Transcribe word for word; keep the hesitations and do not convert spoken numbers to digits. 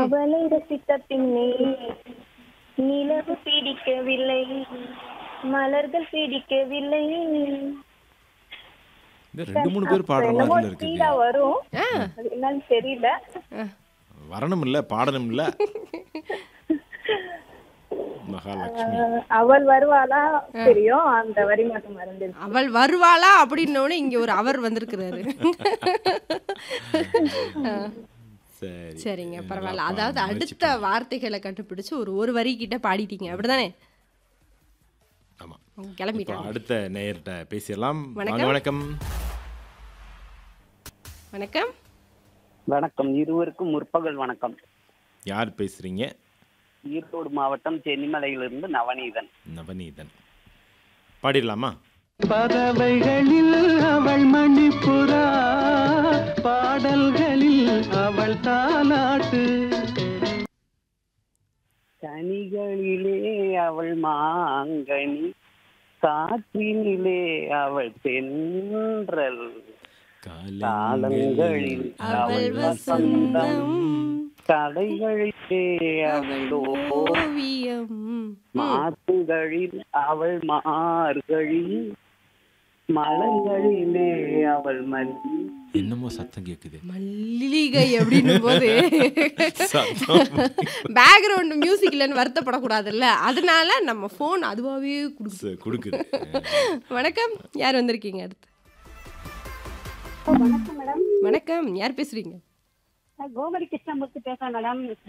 அவளை ரசித்த பின்னே நிலவு பிடிக்கவில்லை, மலர்கள் பிடிக்கவில்லை. இந்த ரெண்டு மூணு பேர் பாடுற என்னமோ மாதிரில இருக்குது. ஸ்பீடா வரும், ஆ, அது என்னன்னு தெரியல. வரணும் இல்ல, பாடணும் இல்ல. மகாலட்சுமி. அஹ், அவள் வருவாளா தெரியும், அந்த வரி மட்டும் மறந்துருச்சு. அவள் வருவாளா அப்படின்னோடனே இங்க ஒரு அவர் வந்திருக்கிறாரு. ஆ, சரி. சரிங்க, நல்லா பரவாயில்ல. பா- அதாவது முயற்சி அடுத்த பண்ணு. வார்த்தைகளை கண்டுபிடிச்சு ஒரு ஒரு வரி கிட்ட பாடிட்டீங்க, அப்படிதானே? ஆமா. அவங்க இப்போ கிளம்பிட்டாங்க. அடுத்த நேயர்கிட்ட பேசிடலாம். வணக்கம். வாங்க, வணக்கம். வணக்கம். வணக்கம், இருவருக்கும் முற்பகல் வணக்கம். யார் பேசுறீங்க? ஈரோடு மாவட்டம் சென்னிமலையிலிருந்து நவநீதன். நவநீதன். பாடிடலாமா? பறவைகளில் அவள் மணிப்புறா, பாடல்களில் அவள் தாலாட்டு, கனிகளிலே அவள் மாங்கனி, காற்றினிலே அவள் தென்றல், காலங்களில் அவள் அவள் வசந்தம், வசந்தம், கடைகளிலே அவள் ஓவியம், ஓவியம். மாத்துகளில் அவள் மார்கழி, மலர்களிலே அவள் மல்லி. என்னமோ சத்தம் கேக்குது. மல்லிகை அப்படின்னும் போது சத்தம். பேக்ரவுண்ட் மியூசிக் இல்லைன்னு வருத்தப்படக்கூடாதுல்ல, அதனால நம்ம போன் அதுவாகவே கொடுக்கும். ச- கொடுக்குது. வணக்கம், யார் வந்திருக்கீங்க அடுத்து? வணக்கம் மேடம், வணக்கம், யார் பேசுறீங்க? கோமதி கிருஷ்ணமூர்த்தி பேசுறேன் மேடம்.